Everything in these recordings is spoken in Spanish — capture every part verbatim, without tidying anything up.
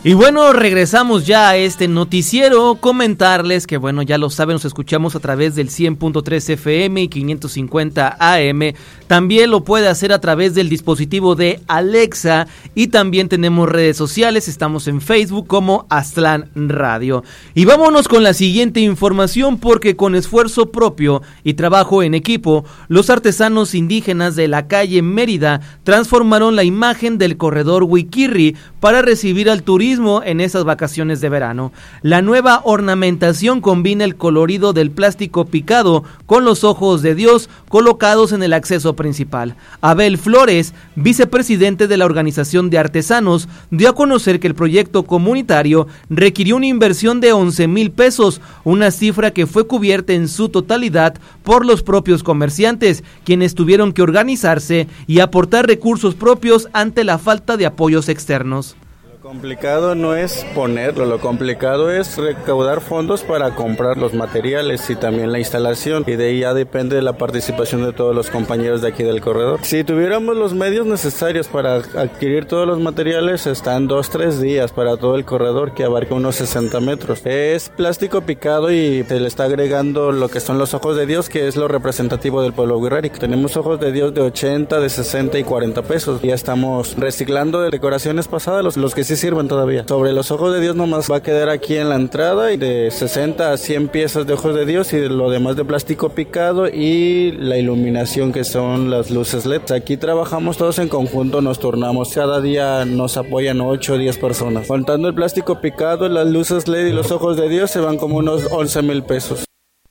Y bueno, regresamos ya a este noticiero, comentarles que bueno, ya lo saben, nos escuchamos a través del cien punto tres F M y quinientos cincuenta A M, también lo puede hacer a través del dispositivo de Alexa y también tenemos redes sociales, estamos en Facebook como Aztlán Radio. Y vámonos con la siguiente información porque con esfuerzo propio y trabajo en equipo, los artesanos indígenas de la calle Mérida transformaron la imagen del corredor Huiquirri para recibir al turismo en esas vacaciones de verano. La nueva ornamentación combina el colorido del plástico picado con los ojos de Dios colocados en el acceso principal. Abel Flores, vicepresidente de la Organización de Artesanos, dio a conocer que el proyecto comunitario requirió una inversión de once mil pesos, una cifra que fue cubierta en su totalidad por los propios comerciantes, quienes tuvieron que organizarse y aportar recursos propios ante la falta de apoyos externos. Lo complicado no es ponerlo, lo complicado es recaudar fondos para comprar los materiales y también la instalación, y de ahí ya depende de la participación de todos los compañeros de aquí del corredor. Si tuviéramos los medios necesarios para adquirir todos los materiales, están dos, tres días para todo el corredor, que abarca unos sesenta metros. Es plástico picado y se le está agregando lo que son los ojos de Dios, que es lo representativo del pueblo wixárika. Tenemos ojos de Dios de ochenta, de sesenta y cuarenta pesos. Ya estamos reciclando de decoraciones pasadas, los, los que sí sirven todavía. Sobre los ojos de Dios nomás va a quedar aquí en la entrada, y de sesenta a cien piezas de ojos de Dios, y de lo demás de plástico picado y la iluminación que son las luces L E D. Aquí trabajamos todos en conjunto, nos turnamos, cada día nos apoyan ocho o diez personas. Contando el plástico picado, las luces L E D y los ojos de Dios se van como unos once mil pesos.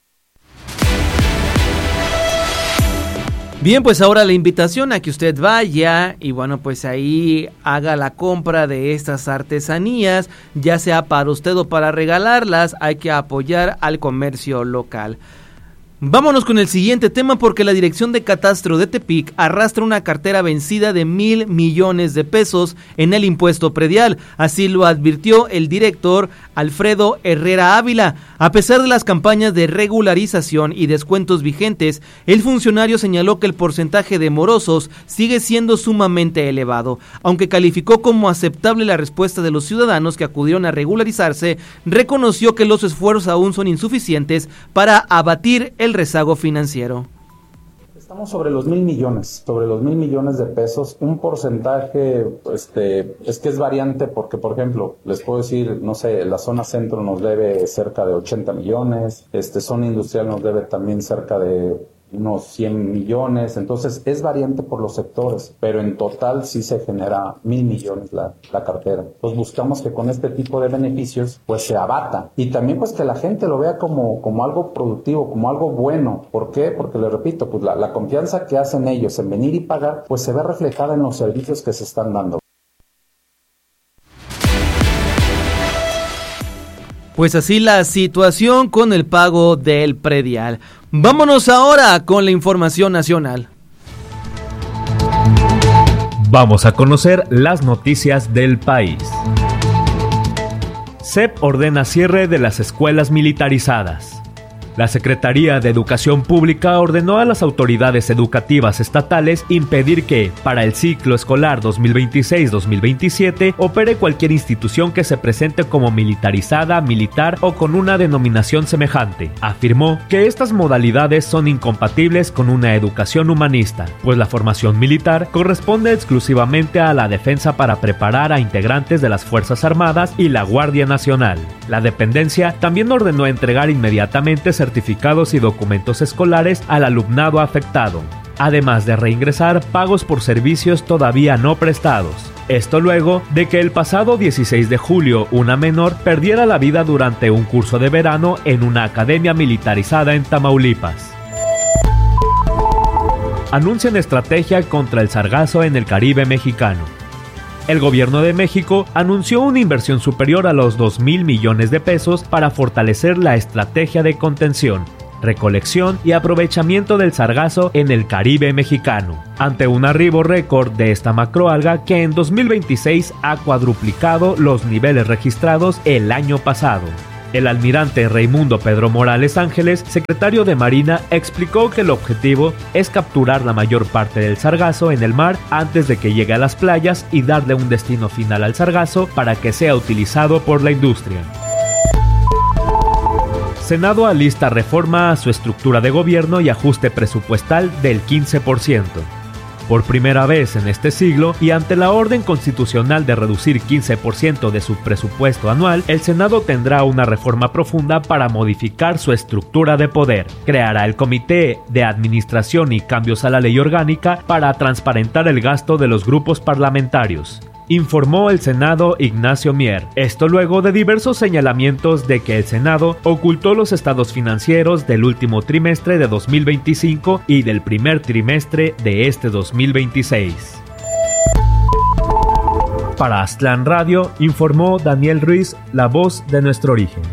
Bien, pues ahora la invitación a que usted vaya y bueno, pues ahí haga la compra de estas artesanías, ya sea para usted o para regalarlas. Hay que apoyar al comercio local. Vámonos con el siguiente tema porque la Dirección de Catastro de Tepic arrastra una cartera vencida de mil millones de pesos en el impuesto predial. Así lo advirtió el director Alfredo Herrera Ávila. A pesar de las campañas de regularización y descuentos vigentes, el funcionario señaló que el porcentaje de morosos sigue siendo sumamente elevado. Aunque calificó como aceptable la respuesta de los ciudadanos que acudieron a regularizarse, reconoció que los esfuerzos aún son insuficientes para abatir el rezago financiero. Estamos sobre los mil millones, sobre los mil millones de pesos. Un porcentaje, este, es que es variante porque, por ejemplo, les puedo decir, no sé, la zona centro nos debe cerca de ochenta millones, este, zona industrial nos debe también cerca de unos cien millones, entonces es variante por los sectores, pero en total sí se genera mil millones la, la cartera. Entonces buscamos que con este tipo de beneficios pues se abata y también pues que la gente lo vea como, como algo productivo, como algo bueno. ¿Por qué? Porque les repito, pues la, la confianza que hacen ellos en venir y pagar pues se ve reflejada en los servicios que se están dando. Pues así la situación con el pago del predial. Vámonos ahora con la información nacional. Vamos a conocer las noticias del país. C E P ordena cierre de las escuelas militarizadas. La Secretaría de Educación Pública ordenó a las autoridades educativas estatales impedir que, para el ciclo escolar dos mil veintiséis dos mil veintisiete, opere cualquier institución que se presente como militarizada, militar o con una denominación semejante. Afirmó que estas modalidades son incompatibles con una educación humanista, pues la formación militar corresponde exclusivamente a la defensa para preparar a integrantes de las Fuerzas Armadas y la Guardia Nacional. La dependencia también ordenó entregar inmediatamente certificados y documentos escolares al alumnado afectado, además de reingresar pagos por servicios todavía no prestados. Esto luego de que el pasado dieciséis de julio una menor perdiera la vida durante un curso de verano en una academia militarizada en Tamaulipas. Anuncian estrategia contra el sargazo en el Caribe mexicano. El gobierno de México anunció una inversión superior a los dos mil millones de pesos para fortalecer la estrategia de contención, recolección y aprovechamiento del sargazo en el Caribe mexicano, ante un arribo récord de esta macroalga que en dos mil veintiséis ha cuadruplicado los niveles registrados el año pasado. El almirante Raimundo Pedro Morales Ángeles, secretario de Marina, explicó que el objetivo es capturar la mayor parte del sargazo en el mar antes de que llegue a las playas y darle un destino final al sargazo para que sea utilizado por la industria. Senado alista reforma a su estructura de gobierno y ajuste presupuestal del quince por ciento. Por primera vez en este siglo, y ante la orden constitucional de reducir quince por ciento de su presupuesto anual, el Senado tendrá una reforma profunda para modificar su estructura de poder. Creará el Comité de Administración y Cambios a la Ley Orgánica para transparentar el gasto de los grupos parlamentarios, informó el Senado Ignacio Mier. Esto luego de diversos señalamientos de que el Senado ocultó los estados financieros del último trimestre de dos mil veinticinco y del primer trimestre de este dos mil veintiséis. Para Aztlán Radio, informó Daniel Ruiz, la voz de nuestro origen.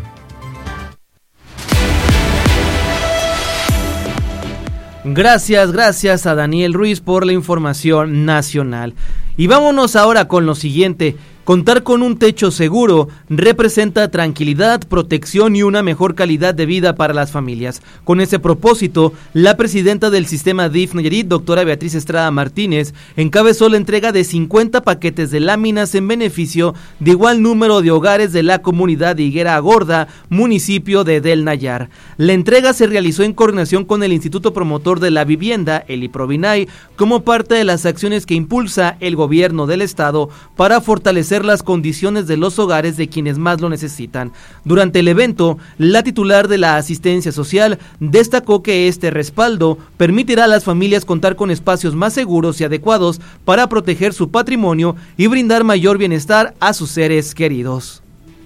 Gracias, gracias a Daniel Ruiz por la información nacional. Y vámonos ahora con lo siguiente. Contar con un techo seguro representa tranquilidad, protección y una mejor calidad de vida para las familias. Con ese propósito, la presidenta del sistema D I F Nayarit, doctora Beatriz Estrada Martínez, encabezó la entrega de cincuenta paquetes de láminas en beneficio de igual número de hogares de la comunidad de Higuera Gorda, municipio de Del Nayar. La entrega se realizó en coordinación con el Instituto Promotor de la Vivienda, el IPROVINAY, como parte de las acciones que impulsa el gobierno del estado para fortalecer las condiciones de los hogares de quienes más lo necesitan. Durante el evento, la titular de la asistencia social destacó que este respaldo permitirá a las familias contar con espacios más seguros y adecuados para proteger su patrimonio y brindar mayor bienestar a sus seres queridos.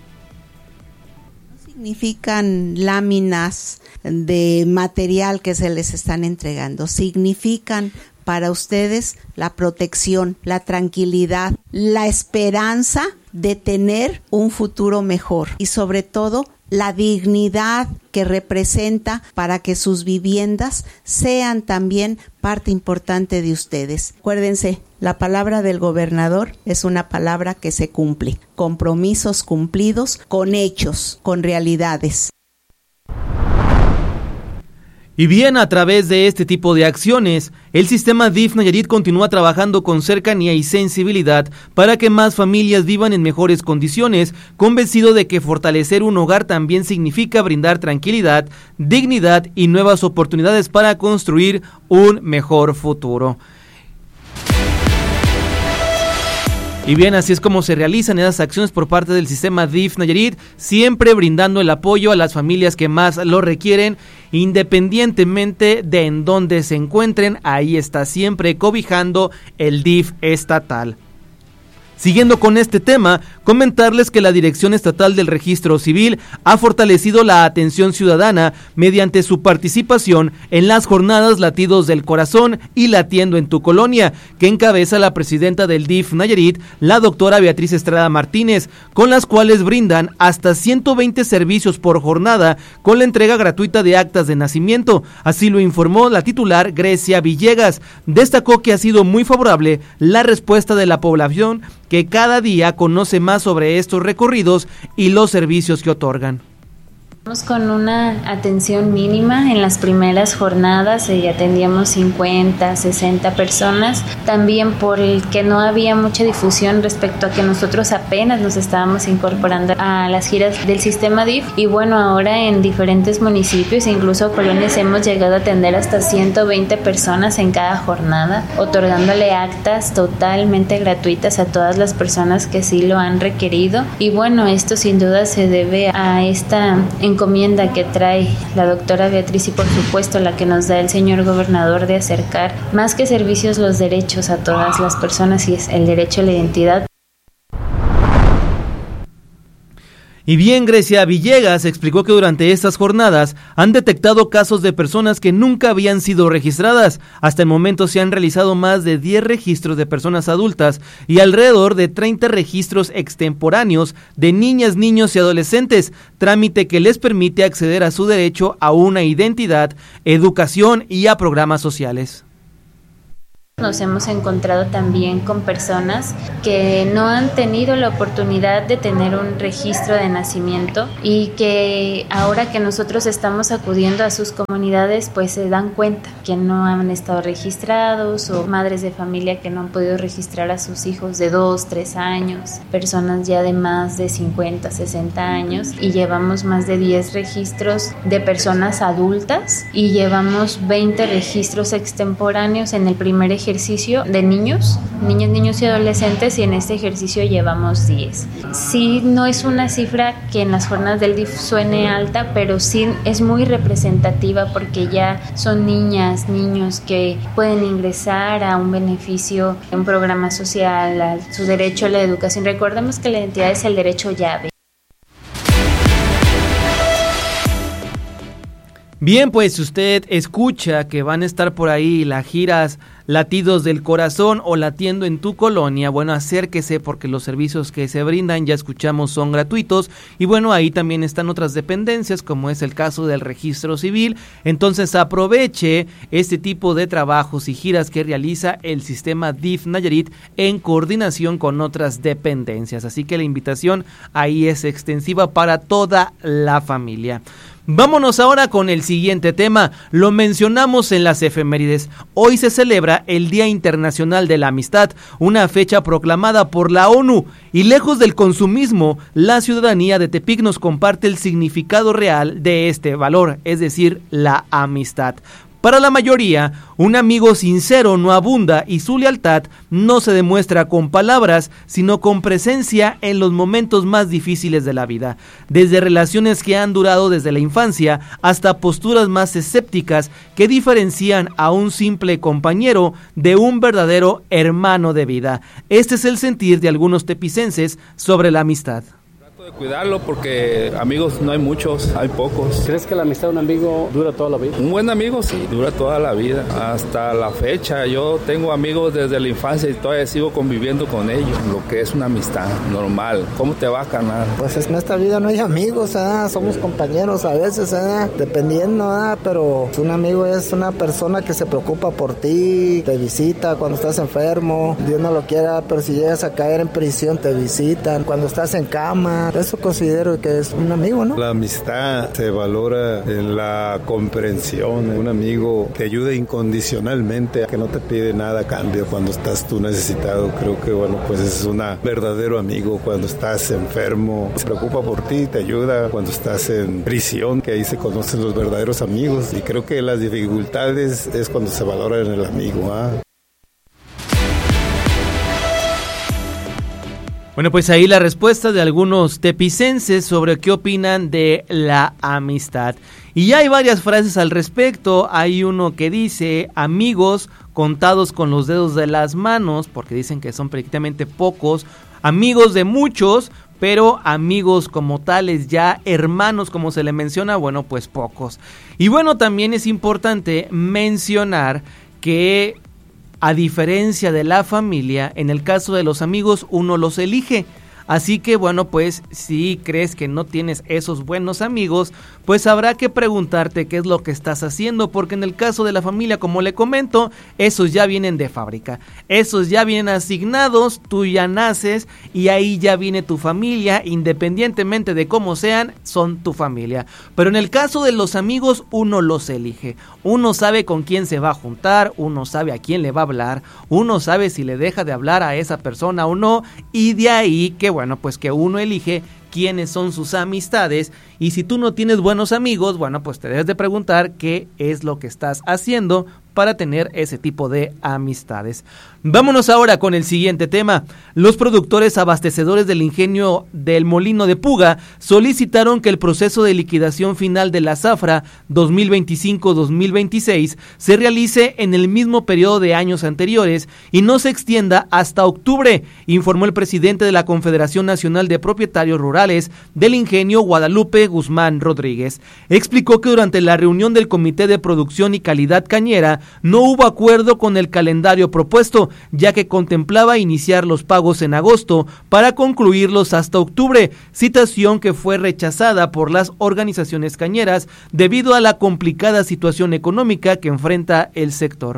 Significan láminas de material que se les están entregando, significan para ustedes la protección, la tranquilidad, la esperanza de tener un futuro mejor y sobre todo la dignidad que representa para que sus viviendas sean también parte importante de ustedes. Acuérdense, la palabra del gobernador es una palabra que se cumple. Compromisos cumplidos con hechos, con realidades. Y bien, a través de este tipo de acciones, el sistema D I F Nayarit continúa trabajando con cercanía y sensibilidad para que más familias vivan en mejores condiciones, convencido de que fortalecer un hogar también significa brindar tranquilidad, dignidad y nuevas oportunidades para construir un mejor futuro. Y bien, así es como se realizan esas acciones por parte del sistema D I F Nayarit, siempre brindando el apoyo a las familias que más lo requieren, independientemente de en dónde se encuentren. Ahí está siempre cobijando el D I F estatal. Siguiendo con este tema, comentarles que la Dirección Estatal del Registro Civil ha fortalecido la atención ciudadana mediante su participación en las jornadas Latidos del Corazón y Latiendo en tu Colonia, que encabeza la presidenta del D I F Nayarit, la doctora Beatriz Estrada Martínez, con las cuales brindan hasta ciento veinte servicios por jornada con la entrega gratuita de actas de nacimiento. Así lo informó la titular Grecia Villegas. Destacó que ha sido muy favorable la respuesta de la población, que cada día conoce más sobre estos recorridos y los servicios que otorgan. Con una atención mínima en las primeras jornadas, y atendíamos cincuenta, sesenta personas, también por el que no había mucha difusión respecto a que nosotros apenas nos estábamos incorporando a las giras del sistema D I F, y bueno, ahora en diferentes municipios e incluso colonias hemos llegado a atender hasta ciento veinte personas en cada jornada, otorgándole actas totalmente gratuitas a todas las personas que sí lo han requerido. Y bueno, esto sin duda se debe a esta encomienda que trae la doctora Beatriz y por supuesto la que nos da el señor gobernador de acercar más que servicios los derechos a todas las personas, y es el derecho a la identidad. Y bien, Grecia Villegas explicó que durante estas jornadas han detectado casos de personas que nunca habían sido registradas. Hasta el momento se han realizado más de diez registros de personas adultas y alrededor de treinta registros extemporáneos de niñas, niños y adolescentes, trámite que les permite acceder a su derecho a una identidad, educación y a programas sociales. Nos hemos encontrado también con personas que no han tenido la oportunidad de tener un registro de nacimiento y que ahora que nosotros estamos acudiendo a sus comunidades, pues se dan cuenta que no han estado registrados, o madres de familia que no han podido registrar a sus hijos de dos, tres años, personas ya de más de cincuenta, sesenta años, y llevamos más de diez registros de personas adultas y llevamos veinte registros extemporáneos en el primer ejercicio ejercicio de niños, niñas, niños y adolescentes, y en este ejercicio llevamos diez. Sí, no es una cifra que en las jornadas del D I F suene alta, pero sí es muy representativa porque ya son niñas, niños que pueden ingresar a un beneficio, a un programa social, a su derecho a la educación. Recordemos que la identidad es el derecho llave. Bien, pues usted escucha que van a estar por ahí las giras Latidos del Corazón o Latiendo en tu Colonia. Bueno, acérquese porque los servicios que se brindan, ya escuchamos, son gratuitos. Y bueno, ahí también están otras dependencias, como es el caso del registro civil. Entonces aproveche este tipo de trabajos y giras que realiza el sistema D I F Nayarit en coordinación con otras dependencias. Así que la invitación ahí es extensiva para toda la familia. Vámonos ahora con el siguiente tema. Lo mencionamos en las efemérides. Hoy se celebra el Día Internacional de la Amistad, una fecha proclamada por la ONU. Y lejos del consumismo, la ciudadanía de Tepic nos comparte el significado real de este valor, es decir, la amistad. Para la mayoría, un amigo sincero no abunda y su lealtad no se demuestra con palabras, sino con presencia en los momentos más difíciles de la vida. Desde relaciones que han durado desde la infancia hasta posturas más escépticas que diferencian a un simple compañero de un verdadero hermano de vida. Este es el sentir de algunos tepicenses sobre la amistad. De cuidarlo porque amigos no hay muchos, hay pocos. ¿Crees que la amistad de un amigo dura toda la vida? Un buen amigo sí, dura toda la vida, hasta la fecha. Yo tengo amigos desde la infancia y todavía sigo conviviendo con ellos, lo que es una amistad normal. ¿Cómo te va, carnal? Pues en esta vida no hay amigos, ¿eh? Somos compañeros a veces, ¿eh? Dependiendo, ¿eh? Pero un amigo es una persona que se preocupa por ti, te visita cuando estás enfermo, Dios no lo quiera, pero si llegas a caer en prisión te visitan, cuando estás en cama. Eso considero que es un amigo, ¿no? La amistad se valora en la comprensión. Un amigo te ayuda incondicionalmente, que no te pide nada a cambio cuando estás tú necesitado. Creo que, bueno, pues es un verdadero amigo cuando estás enfermo. Se preocupa por ti, te ayuda cuando estás en prisión, que ahí se conocen los verdaderos amigos. Y creo que las dificultades es cuando se valora en el amigo, ¿ah? Bueno, pues ahí la respuesta de algunos tepicenses sobre qué opinan de la amistad. Y ya hay varias frases al respecto. Hay uno que dice: amigos contados con los dedos de las manos, porque dicen que son prácticamente pocos. Amigos de muchos, pero amigos como tales, ya hermanos como se le menciona, bueno, pues pocos. Y bueno, también es importante mencionar que, a diferencia de la familia, en el caso de los amigos uno los elige. Así que bueno, pues si crees que no tienes esos buenos amigos, pues habrá que preguntarte qué es lo que estás haciendo, porque en el caso de la familia, como le comento, esos ya vienen de fábrica, esos ya vienen asignados, tú ya naces y ahí ya viene tu familia, independientemente de cómo sean, son tu familia. Pero en el caso de los amigos, uno los elige, uno sabe con quién se va a juntar, uno sabe a quién le va a hablar, uno sabe si le deja de hablar a esa persona o no, y de ahí que bueno, pues que uno elige quiénes son sus amistades. Y si tú no tienes buenos amigos, bueno, pues te debes de preguntar qué es lo que estás haciendo para tener ese tipo de amistades. Vámonos ahora con el siguiente tema. Los productores abastecedores del ingenio del Molino de Puga solicitaron que el proceso de liquidación final de la zafra dos mil veinticinco dos mil veintiséis se realice en el mismo periodo de años anteriores y no se extienda hasta octubre, informó el presidente de la Confederación Nacional de Propietarios Rurales del Ingenio, Guadalupe Guzmán Rodríguez. Explicó que durante la reunión del Comité de Producción y Calidad Cañera no hubo acuerdo con el calendario propuesto, ya que contemplaba iniciar los pagos en agosto para concluirlos hasta octubre, situación que fue rechazada por las organizaciones cañeras debido a la complicada situación económica que enfrenta el sector.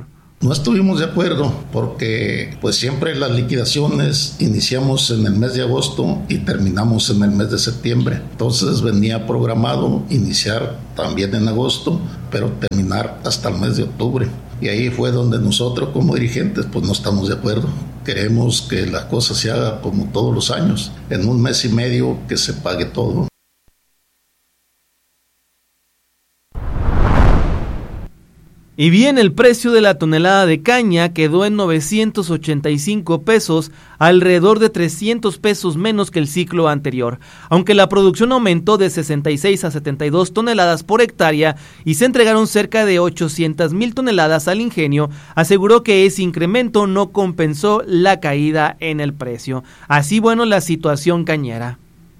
No estuvimos de acuerdo porque pues siempre las liquidaciones iniciamos en el mes de agosto y terminamos en el mes de septiembre. Entonces venía programado iniciar también en agosto, pero terminar hasta el mes de octubre. Y ahí fue donde nosotros como dirigentes pues no estamos de acuerdo. Queremos que la cosa se haga como todos los años, en un mes y medio que se pague todo. Y bien, el precio de la tonelada de caña quedó en novecientos ochenta y cinco pesos, alrededor de trescientos pesos menos que el ciclo anterior. Aunque la producción aumentó de sesenta y seis a setenta y dos toneladas por hectárea y se entregaron cerca de ochocientas mil toneladas al ingenio, aseguró que ese incremento no compensó la caída en el precio. Así, bueno, la situación cañera.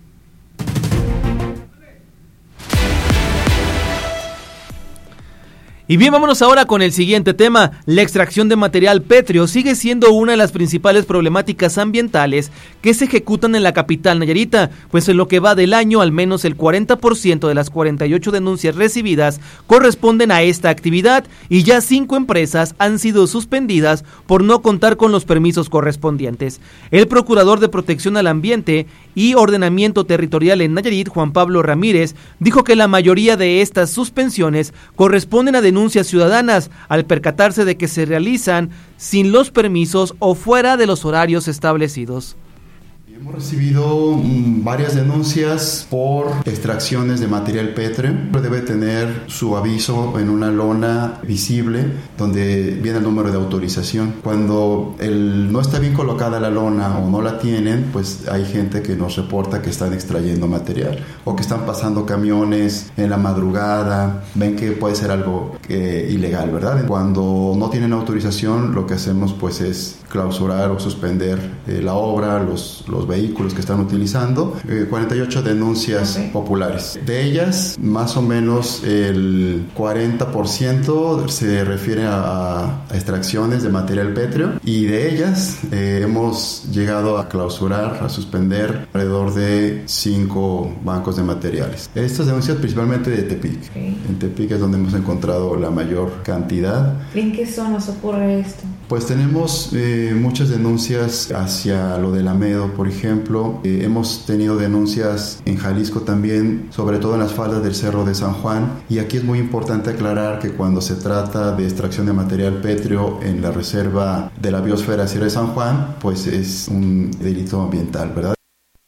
Y bien, vámonos ahora con el siguiente tema. La extracción de material pétreo sigue siendo una de las principales problemáticas ambientales que se ejecutan en la capital nayarita, pues en lo que va del año, al menos el cuarenta por ciento de las cuarenta y ocho denuncias recibidas corresponden a esta actividad y ya cinco empresas han sido suspendidas por no contar con los permisos correspondientes. El procurador de Protección al Ambiente y Ordenamiento Territorial en Nayarit, Juan Pablo Ramírez, dijo que la mayoría de estas suspensiones corresponden a denuncias ciudadanas al percatarse de que se realizan sin los permisos o fuera de los horarios establecidos. Hemos recibido mm, varias denuncias por extracciones de material pétreo. Debe tener su aviso en una lona visible donde viene el número de autorización. Cuando el, no está bien colocada la lona o no la tienen, pues hay gente que nos reporta que están extrayendo material o que están pasando camiones en la madrugada. Ven que puede ser algo eh, ilegal, ¿verdad? Cuando no tienen autorización, lo que hacemos pues es clausurar o suspender eh, la obra, los, los vehículos que están utilizando. eh, cuarenta y ocho denuncias okay. populares. De ellas, más o menos el cuarenta por ciento se refiere a, a extracciones de material pétreo y de ellas eh, hemos llegado a clausurar, a suspender alrededor de cinco bancos de materiales. Estas denuncias principalmente de Tepic. Okay. En Tepic es donde hemos encontrado la mayor cantidad. ¿En qué zonas ocurre esto? Pues tenemos eh, muchas denuncias hacia lo del Amedo, por ejemplo. Eh, hemos tenido denuncias en Jalisco también, sobre todo en las faldas del Cerro de San Juan. Y aquí es muy importante aclarar que cuando se trata de extracción de material pétreo en la reserva de la biosfera Sierra de San Juan, pues es un delito ambiental, ¿verdad?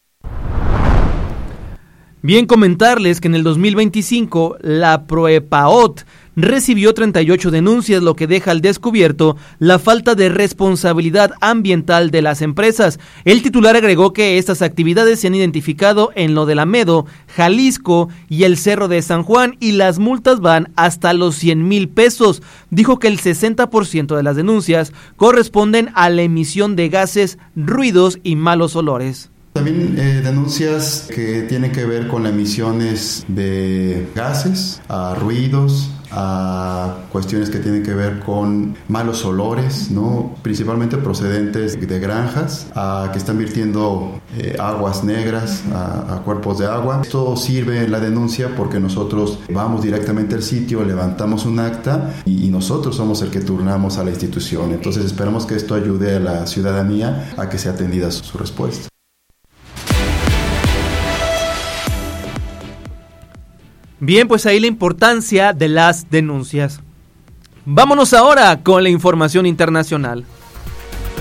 Bien, comentarles que en el dos mil veinticinco la Proepaot recibió treinta y ocho denuncias, lo que deja al descubierto la falta de responsabilidad ambiental de las empresas. El titular agregó que estas actividades se han identificado en lo del Amedo, Jalisco y el Cerro de San Juan y las multas van hasta los cien mil pesos. Dijo que el sesenta por ciento de las denuncias corresponden a la emisión de gases, ruidos y malos olores. También eh, denuncias que tienen que ver con emisiones de gases, a ruidos, a cuestiones que tienen que ver con malos olores, ¿no? Principalmente procedentes de granjas, a que están virtiendo eh, aguas negras a, a cuerpos de agua. Esto sirve en la denuncia porque nosotros vamos directamente al sitio, levantamos un acta y, y nosotros somos el que turnamos a la institución. Entonces esperamos que esto ayude a la ciudadanía a que sea atendida su, su respuesta. Bien, pues ahí la importancia de las denuncias. Vámonos ahora con la información internacional.